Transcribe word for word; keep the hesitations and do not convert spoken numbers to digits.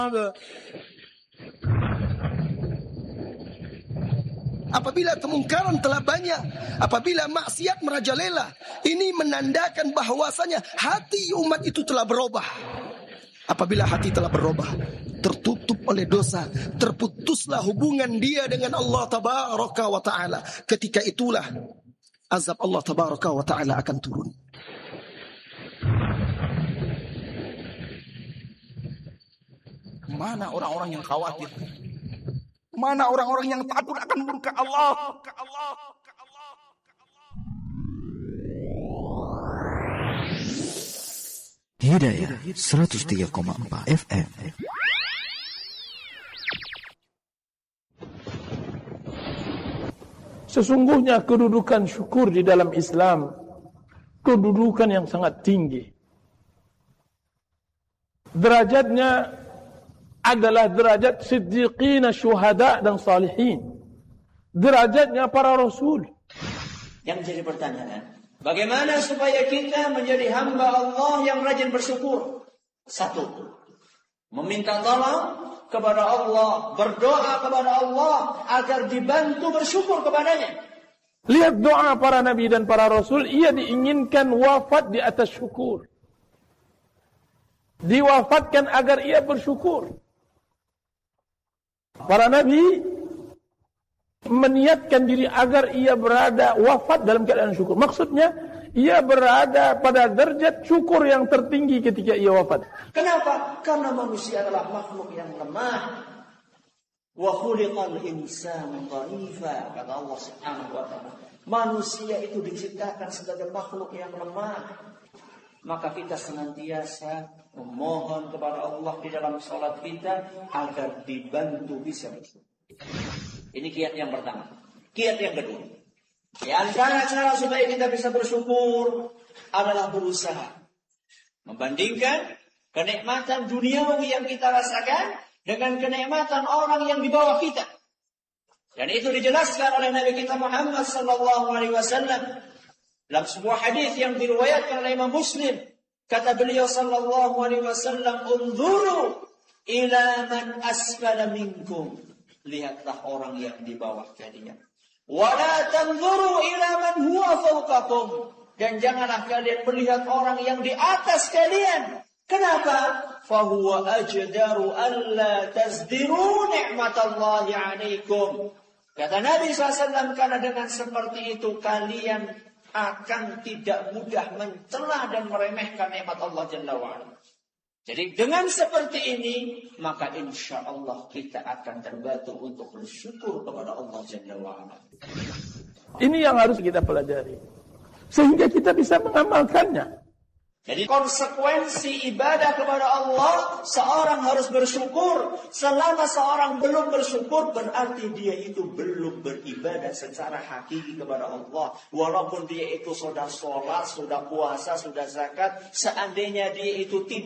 Apabila kemungkaran telah banyak, apabila maksiat merajalela, ini menandakan bahwasanya hati umat itu telah berubah. Apabila hati telah berubah, tertutup oleh dosa, terputuslah hubungan dia dengan Allah Tabaraka wa Ta'ala. Ketika itulah azab Allah Tabaraka wa Ta'ala akan turun. Mana orang-orang yang khawatir? Mana orang-orang yang takut akan murka Allah? Hidayah seratus tiga koma empat F M. Sesungguhnya kedudukan syukur di dalam Islam, kedudukan yang sangat tinggi. Derajatnya adalah derajat siddiqina, syuhada dan salihin. Derajatnya para rasul. Yang jadi pertanyaan, bagaimana supaya kita menjadi hamba Allah yang rajin bersyukur? Satu, meminta tolong kepada Allah, berdoa kepada Allah agar dibantu bersyukur kepadanya. Lihat doa para nabi dan para rasul, ia diinginkan wafat di atas syukur. Diwafatkan agar ia bersyukur. Para nabi meniatkan diri agar ia berada wafat dalam keadaan syukur. Maksudnya, ia berada pada derajat syukur yang tertinggi ketika ia wafat. Kenapa? Karena manusia adalah makhluk yang lemah. Wa khuliqal insanu dha'ifa, kata Allah Subhanahu wa ta'ala. Manusia itu diciptakan sebagai makhluk yang lemah. Maka kita senantiasa memohon kepada Allah di dalam salat kita agar dibantu bisa bersyukur. Ini kiat yang pertama. Kiat yang kedua, di antara cara supaya kita bisa bersyukur adalah berusaha membandingkan kenikmatan duniawi yang kita rasakan dengan kenikmatan orang yang di bawah kita. Dan itu dijelaskan oleh Nabi kita Muhammad sallallahu alaihi wasallam dalam sebuah hadis yang diriwayatkan oleh Imam Muslim. Kata beliau sallallahu alaihi wasallam, "Unzuru ila man asfala minkum." Lihatlah orang yang di bawah kalian. "Wa la tanzuru ila man huwa fawqakum." Dan janganlah kalian melihat orang yang di atas kalian. Kenapa? "Fa huwa ajdaru alla tazdiru ni'matallahi 'alaikum." Kata Nabi sallallahu alaihi wasallam, karena dengan seperti itu kalian akan tidak mudah mencela dan meremehkan nikmat Allah Jalla wa'ala. Jadi dengan seperti ini, maka insya Allah kita akan terbantu untuk bersyukur kepada Allah Jalla wa'ala. Ini yang harus kita pelajari, sehingga kita bisa mengamalkannya. Jadi konsekuensi ibadah kepada Allah, seorang harus bersyukur. Selama seorang belum bersyukur, berarti dia itu belum beribadah secara hakiki kepada Allah. Walaupun dia itu sudah sholat, sudah puasa, sudah zakat, seandainya dia itu tidak